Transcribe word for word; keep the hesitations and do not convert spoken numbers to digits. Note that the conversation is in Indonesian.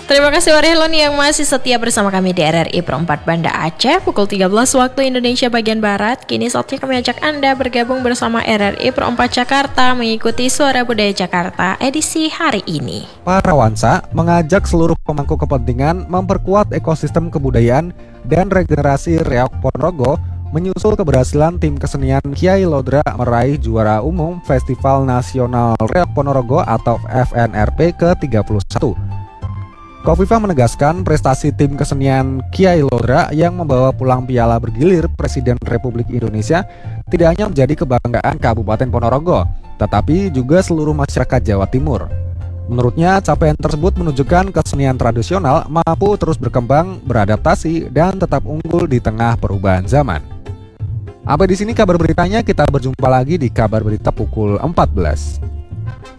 Terima kasih Warhelon yang masih setia bersama kami di R R I Perempat Banda Aceh pukul tiga belas waktu Indonesia bagian Barat. Kini saatnya kami ajak Anda bergabung bersama R R I Perempat Jakarta mengikuti Suara Budaya Jakarta edisi hari ini. Para Wansa mengajak seluruh pemangku kepentingan memperkuat ekosistem kebudayaan dan regenerasi Reok Ponorogo menyusul keberhasilan tim kesenian Kyai Lodra meraih juara umum Festival Nasional Reok Ponorogo atau F N R P ke tiga puluh satu. Kofifa menegaskan prestasi tim kesenian Kyai Lodra yang membawa pulang piala bergilir Presiden Republik Indonesia tidak hanya menjadi kebanggaan Kabupaten Ponorogo, tetapi juga seluruh masyarakat Jawa Timur. Menurutnya, capaian tersebut menunjukkan kesenian tradisional mampu terus berkembang, beradaptasi, dan tetap unggul di tengah perubahan zaman. Sampai di sini kabar beritanya, kita berjumpa lagi di kabar berita pukul empat belas.